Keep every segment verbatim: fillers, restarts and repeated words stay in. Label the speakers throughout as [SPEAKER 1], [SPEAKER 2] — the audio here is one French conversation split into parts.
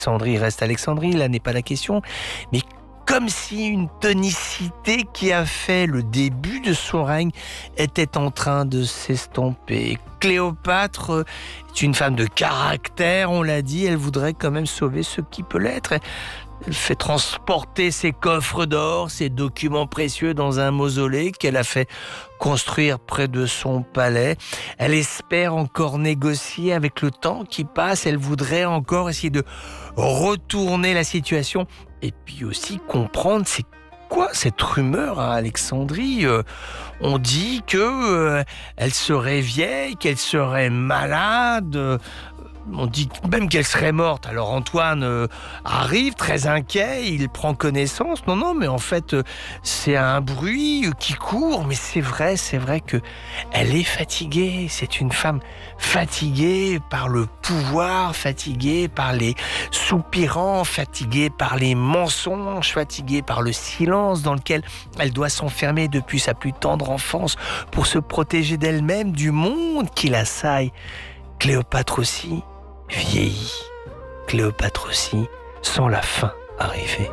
[SPEAKER 1] Alexandrie reste Alexandrie, là n'est pas la question, mais comme si une tonicité qui a fait le début de son règne était en train de s'estomper. Cléopâtre est une femme de caractère, on l'a dit, elle voudrait quand même sauver ce qui peut l'être. Elle fait transporter ses coffres d'or, ses documents précieux dans un mausolée qu'elle a fait construire près de son palais. Elle espère encore négocier avec le temps qui passe. Elle voudrait encore essayer de retourner la situation et puis aussi comprendre c'est quoi cette rumeur à Alexandrie. euh, On dit que euh, elle serait vieille, qu'elle serait malade. euh, On dit même qu'elle serait morte. Alors Antoine euh, arrive très inquiet, il prend connaissance. Non, non, mais en fait, euh, c'est un bruit euh, qui court. Mais c'est vrai, c'est vrai que elle est fatiguée. C'est une femme fatiguée par le pouvoir, fatiguée par les soupirants, fatiguée par les mensonges, fatiguée par le silence dans lequel elle doit s'enfermer depuis sa plus tendre enfance pour se protéger d'elle-même, du monde qui l'assaille. Cléopâtre aussi vieillit. Cléopâtre aussi sent la fin arriver.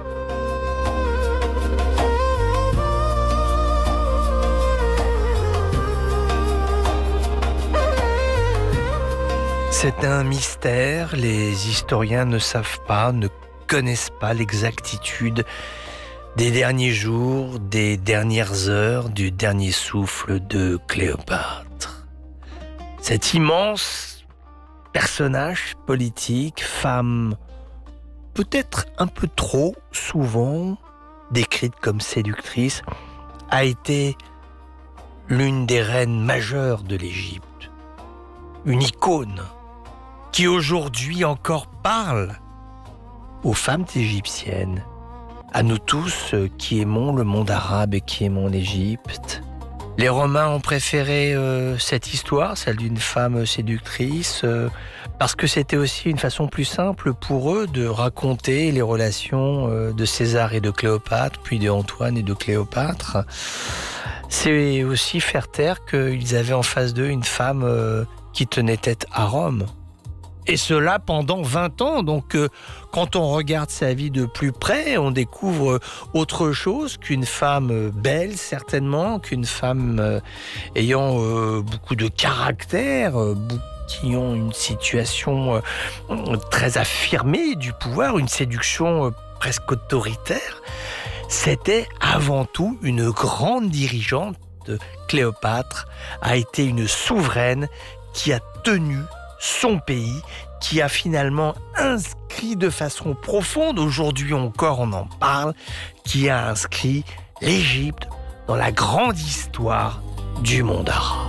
[SPEAKER 1] C'est un mystère, les historiens ne savent pas, ne connaissent pas l'exactitude des derniers jours, des dernières heures, du dernier souffle de Cléopâtre. Cet immense personnage politique, femme peut-être un peu trop souvent décrite comme séductrice, a été l'une des reines majeures de l'Égypte, une icône qui aujourd'hui encore parle aux femmes égyptiennes, à nous tous qui aimons le monde arabe et qui aimons l'Égypte. Les Romains ont préféré euh, cette histoire, celle d'une femme séductrice, euh, parce que c'était aussi une façon plus simple pour eux de raconter les relations euh, de César et de Cléopâtre, puis de Antoine et de Cléopâtre. C'est aussi faire taire qu'ils avaient en face d'eux une femme euh, qui tenait tête à Rome. Et cela pendant vingt ans. Donc, euh, quand on regarde sa vie de plus près, on découvre autre chose qu'une femme belle, certainement, qu'une femme euh, ayant euh, beaucoup de caractère, euh, qui ont une situation euh, très affirmée du pouvoir, une séduction euh, presque autoritaire. C'était avant tout une grande dirigeante. Cléopâtre a été une souveraine qui a tenu son pays, qui a finalement inscrit de façon profonde, aujourd'hui encore on en parle, qui a inscrit l'Égypte dans la grande histoire du monde arabe.